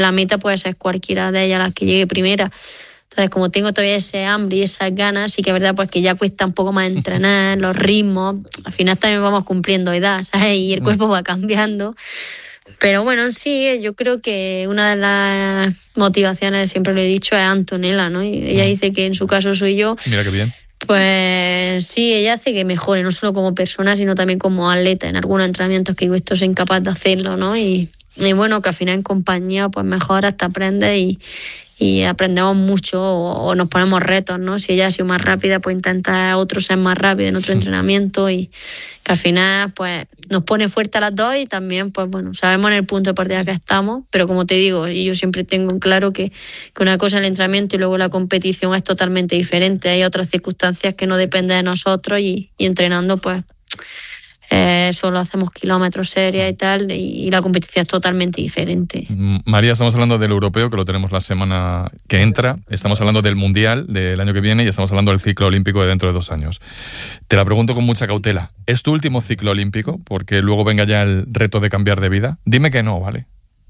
la meta puede ser cualquiera de ellas las que llegue primera. Entonces, como tengo todavía ese hambre y esas ganas, sí que es verdad pues que ya cuesta un poco más entrenar, los ritmos. Al final también vamos cumpliendo edad, ¿sabes? Y el cuerpo va cambiando. Pero bueno, sí, yo creo que una de las motivaciones, siempre lo he dicho, es Antonella, ¿no? Y ella dice que en su caso soy yo. Mira qué bien. Pues sí, ella hace que mejore, no solo como persona, sino también como atleta. En algunos entrenamientos que esto soy incapaz de hacerlo, ¿no? Y bueno, que al final en compañía pues mejor hasta aprendes y aprendemos mucho o nos ponemos retos, ¿no? Si ella ha sido más rápida, pues intenta otro ser más rápido en otro entrenamiento y que al final pues nos pone fuerte a las dos y también pues bueno, sabemos en el punto de partida que estamos, pero como te digo, y yo siempre tengo en claro que una cosa es el entrenamiento y luego la competición es totalmente diferente. Hay otras circunstancias que no dependen de nosotros y entrenando pues solo hacemos kilómetros series y tal, y la competición es totalmente diferente. María, estamos hablando del europeo, que lo tenemos la semana que entra, estamos hablando del mundial del año que viene y estamos hablando del ciclo olímpico de dentro de 2 años. Te la pregunto con mucha cautela, ¿es tu último ciclo olímpico? Porque luego venga ya el reto de cambiar de vida. Dime que no, ¿vale?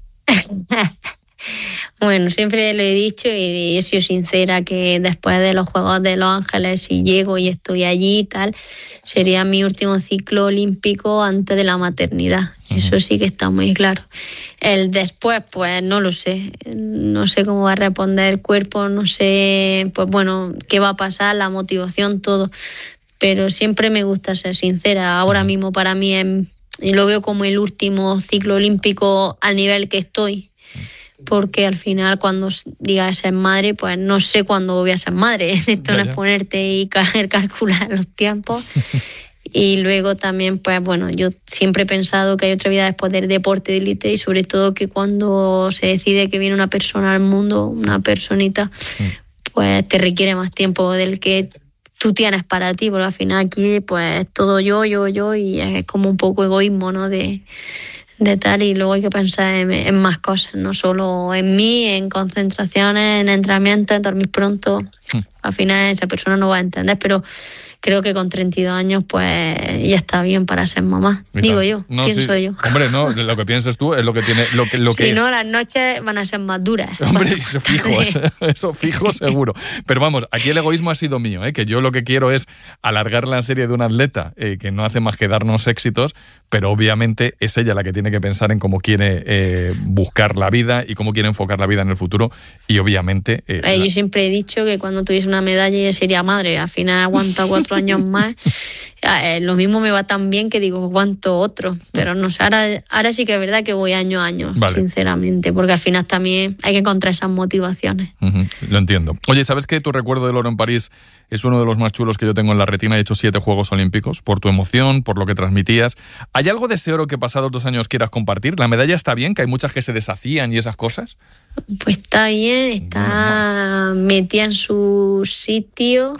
Bueno, siempre lo he dicho y he sido sincera que después de los Juegos de Los Ángeles, si llego y estoy allí y tal, sería mi último ciclo olímpico antes de la maternidad. Eso sí que está muy claro. El después, pues no lo sé. No sé cómo va a responder el cuerpo, no sé, pues bueno, qué va a pasar, la motivación, todo. Pero siempre me gusta ser sincera. Ahora mismo para mí y lo veo como el último ciclo olímpico al nivel que estoy. Porque al final cuando diga ser madre, pues no sé cuándo voy a ser madre. Esto no es ponerte y calcular los tiempos. Y luego también, pues bueno, yo siempre he pensado que hay otra vida después del deporte de élite y sobre todo que cuando se decide que viene una persona al mundo, una personita, pues te requiere más tiempo del que tú tienes para ti, porque al final aquí pues todo yo y es como un poco egoísmo, ¿no? De tal, y luego hay que pensar en más cosas, no solo en mí, en concentraciones, en entrenamiento, en dormir pronto. Al final esa persona no va a entender, pero creo que con 32 años pues ya está bien para ser mamá. Digo yo, no, pienso yo. Hombre, no, lo que pienses tú es lo que tiene, lo que si es. no, las noches van a ser más duras. Hombre, eso fijo seguro. Pero vamos, aquí el egoísmo ha sido mío, que yo lo que quiero es alargar la serie de un atleta que no hace más que darnos éxitos, pero obviamente es ella la que tiene que pensar en cómo quiere buscar la vida y cómo quiere enfocar la vida en el futuro y obviamente... Yo siempre he dicho que cuando tuviese una medalla ella sería madre, al final aguanta 4 años más. Lo mismo me va tan bien que digo, ¿cuánto otro? Pero no sé, ahora sí que es verdad que voy año a año, vale, sinceramente, porque al final también hay que encontrar esas motivaciones. Lo entiendo. Oye, ¿sabes que tu recuerdo del oro en París es uno de los más chulos que yo tengo en la retina? He hecho 7 Juegos Olímpicos, por tu emoción, por lo que transmitías. ¿Hay algo de ese oro que pasados 2 años quieras compartir? ¿La medalla está bien? ¿Que hay muchas que se deshacían y esas cosas? Pues está bien, está metida en su sitio.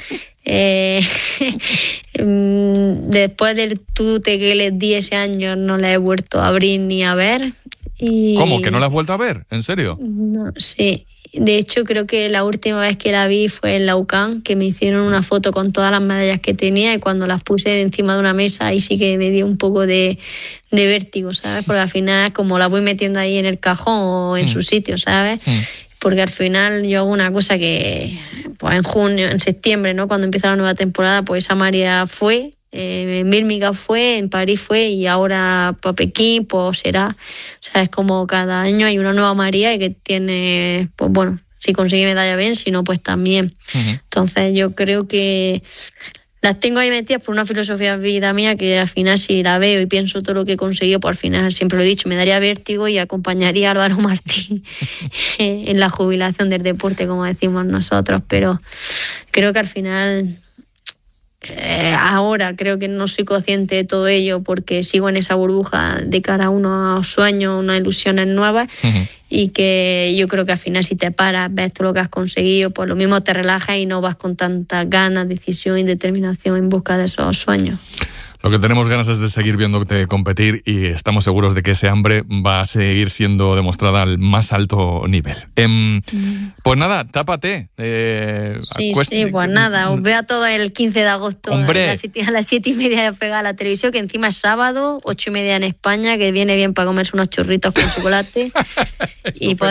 Después del tute que les di ese año no la he vuelto a abrir ni a ver. ¿Cómo? ¿Que no la has vuelto a ver? ¿En serio? No, sí. De hecho, creo que la última vez que la vi fue en la UCAM, que me hicieron una foto con todas las medallas que tenía y cuando las puse encima de una mesa, ahí sí que me dio un poco de vértigo, ¿sabes? Porque al final, como la voy metiendo ahí en el cajón o en su sitio, ¿sabes? Porque al final yo hago una cosa que, pues en junio, en septiembre, ¿no? Cuando empieza la nueva temporada, pues esa María fue, en Birmingham fue, en París fue y ahora para Pekín, pues será. O sea, es como cada año hay una nueva María y que tiene, pues bueno, si consigue medalla bien, si no, pues también. Entonces yo creo que las tengo ahí metidas por una filosofía de vida mía que al final si la veo y pienso todo lo que he conseguido, pues al final siempre lo he dicho, me daría vértigo y acompañaría a Álvaro Martín en la jubilación del deporte, como decimos nosotros, pero creo que al final ahora creo que no soy consciente de todo ello porque sigo en esa burbuja de cara a unos sueños, unas ilusiones nuevas y que yo creo que al final si te paras, ves todo lo que has conseguido, pues lo mismo te relajas y no vas con tantas ganas, decisión y determinación en busca de esos sueños. Lo que tenemos ganas es de seguir viéndote competir y estamos seguros de que ese hambre va a seguir siendo demostrada al más alto nivel. Pues nada, tápate. Sí, pues nada, os veo a todos el 15 de agosto. Hombre. A las 7:30 pegada a la televisión, que encima es sábado, 8:30 en España, que viene bien para comerse unos churritos con chocolate. Y